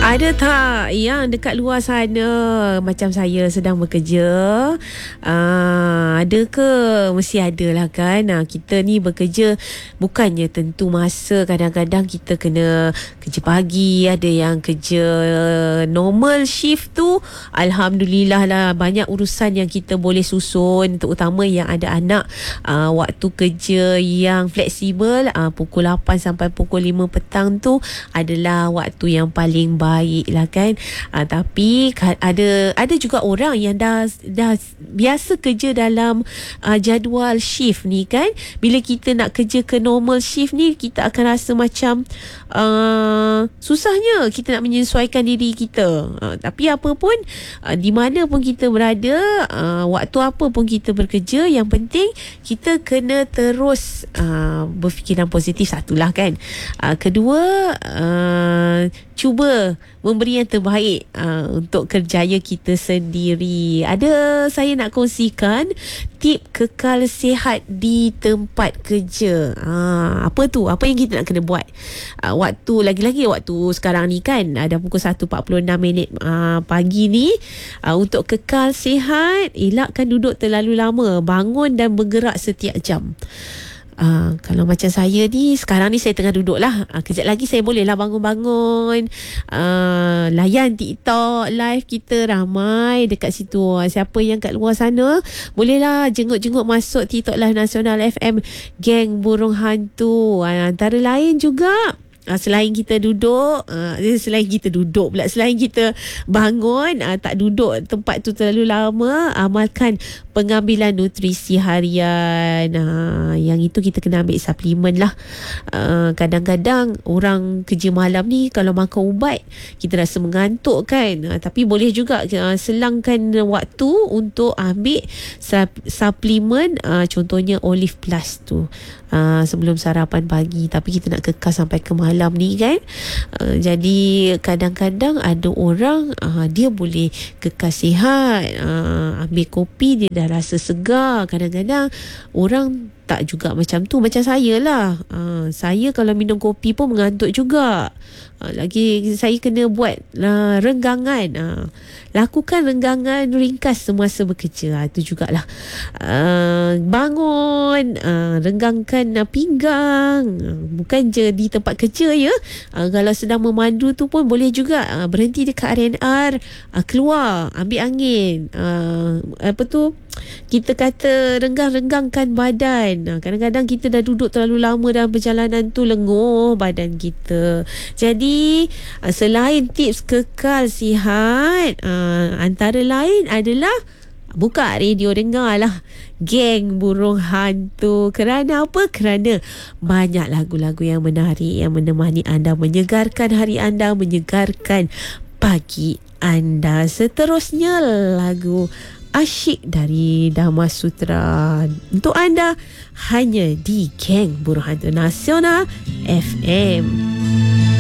Ada tak yang dekat luar sana macam saya sedang bekerja? Ada ke? Mesti ada lah kan. Kita ni bekerja bukannya tentu masa. Kadang-kadang kita kena kerja pagi, ada yang kerja normal shift tu. Alhamdulillah lah, banyak urusan yang kita boleh susun, terutama yang ada anak. Waktu kerja yang fleksibel, pukul 8 sampai pukul 5 petang tu adalah waktu yang paling baik lah kan. Tapi ada juga orang yang dah biasa kerja dalam jadual shift ni kan. Bila kita nak kerja ke normal shift ni, kita akan rasa macam susahnya kita nak menyesuaikan diri kita. Tapi apa pun, di mana pun kita berada, waktu apa pun kita bekerja, yang penting kita kena terus berfikiran positif, satulah kan. Kedua, cuba memberi yang terbaik untuk kerjaya kita sendiri. Saya nak kongsikan tip kekal sihat di tempat kerja. Apa tu? Apa yang kita nak kena buat? Lagi-lagi waktu sekarang ni kan, ada pukul 1.46 pagi ni. Untuk kekal sihat, elakkan duduk terlalu lama. Bangun dan bergerak setiap jam. Kalau macam saya ni, sekarang ni saya tengah duduk lah. Kejap lagi saya boleh lah bangun-bangun, layan TikTok live kita, ramai dekat situ. Siapa yang kat luar sana, boleh lah jenguk-jenguk masuk TikTok live Nasional FM Geng Burung Hantu. Antara lain juga, selain kita bangun, tak duduk tempat tu terlalu lama, amalkan pengambilan nutrisi harian. Yang itu kita kena ambil suplemen lah. Kadang-kadang orang kerja malam ni, kalau makan ubat kita rasa mengantuk kan. Tapi boleh juga selangkan waktu untuk ambil suplemen, contohnya Olive Plus tu, sebelum sarapan pagi. Tapi kita nak kekal sampai ke malam ni kan. Jadi kadang-kadang ada orang, dia boleh kekal sihat, ambil kopi dia dah rasa segar. Kadang-kadang orang tak juga macam tu. Macam saya lah, saya kalau minum kopi pun mengantuk juga. Lagi saya kena buat renggangan. Lakukan renggangan ringkas semasa bekerja. Itu jugalah. Bangun, renggangkan pinggang. Bukan je di tempat kerja ya. Kalau sedang memandu tu pun boleh juga berhenti dekat R&R, keluar ambil angin. Kita kata renggang-renggangkan badan. Kadang-kadang kita dah duduk terlalu lama dalam perjalanan tu, lenguh badan kita. Jadi selain tips kekal sihat, antara lain adalah buka radio, dengarlah Geng Burung Hantu. Kerana apa? Kerana banyak lagu-lagu yang menarik, yang menemani anda, menyegarkan hari anda, menyegarkan pagi anda. Seterusnya lagu Asyik dari Dhamma Sutra untuk anda, hanya di Geng Burung Hantu Nasional FM.